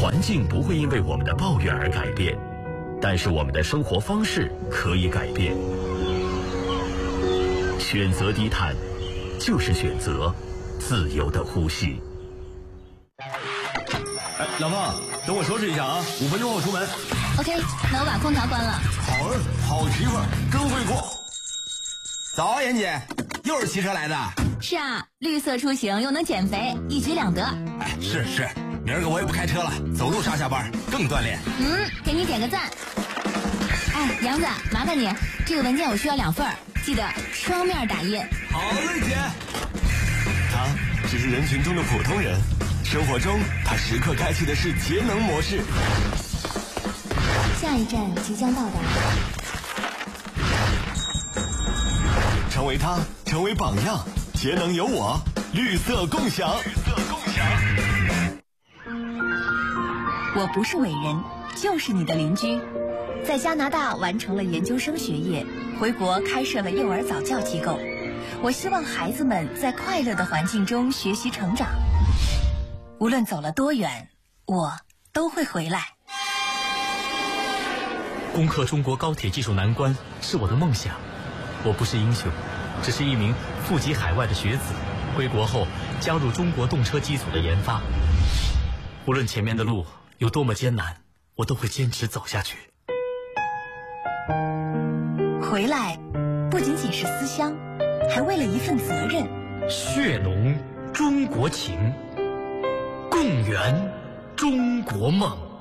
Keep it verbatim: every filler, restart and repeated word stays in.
环境不会因为我们的抱怨而改变，但是我们的生活方式可以改变。选择低碳，就是选择自由的呼吸。 哎，老婆，等我收拾一下啊，五分钟后出门。 OK， 那我把空调关了。 好儿，好媳妇儿，真会过。 早，妍姐，又是骑车来的。 是啊，绿色出行又能减肥，一举两得。 哎，是是，明儿个我也不开车了，走路上下班更锻炼。 嗯，给你点个赞。哎，杨子，麻烦你，这个文件我需要两份，记得双面打印。 好嘞，姐。 他只是人群中的普通人，生活中他时刻开启的是节能模式。 下一站即将到达。 成为他，成为榜样，节能有我，绿色共享。绿色共享。 我不是伟人，就是你的邻居。在加拿大完成了研究生学业，回国开设了幼儿早教机构。我希望孩子们在快乐的环境中学习成长。无论走了多远，我都会回来。 攻克中国高铁技术难关是我的梦想。我不是英雄，只是一名富籍海外的学子，归国后加入中国动车机组的研发。无论前面的路有多么艰难，我都会坚持走下去。 回来不仅仅是思乡，还为了一份责任。 血浓中国情，共圆中国梦。